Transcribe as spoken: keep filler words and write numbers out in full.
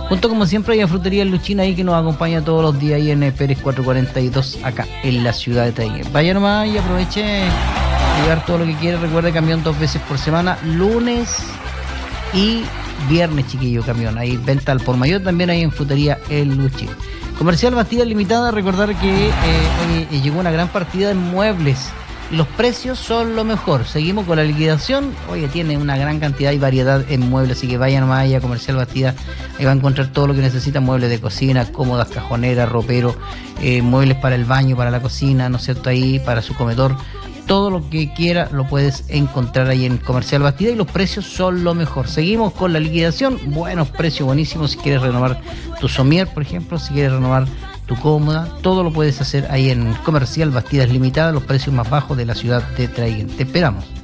Junto como siempre hay a Frutería Luchina ahí que nos acompaña todos los días ahí en el Pérez cuatrocientos cuarenta y dos acá en la ciudad de Traiguén. Vaya nomás y aproveche de llevar todo lo que quiere. Recuerde, camión dos veces por semana, lunes y viernes, chiquillo, camión. Ahí venta al por mayor también ahí en Frutería El Luchín. Comercial Bastida Limitada, recordar que eh, hoy llegó una gran partida de muebles. Los precios son lo mejor. Seguimos con la liquidación. Oye, tiene una gran cantidad y variedad en muebles, así que vayan nomás allá a Comercial Bastida. Ahí va a encontrar todo lo que necesita: muebles de cocina, cómodas, cajoneras, ropero, eh, muebles para el baño, para la cocina, ¿no es cierto? Ahí para su comedor. Todo lo que quiera lo puedes encontrar ahí en Comercial Bastida y los precios son lo mejor. Seguimos con la liquidación. Buenos precios, buenísimos. Si quieres renovar tu somier, por ejemplo, si quieres renovar tu cómoda, todo lo puedes hacer ahí en Comercial Bastidas Limitada, los precios más bajos de la ciudad de Traiguén. Te esperamos.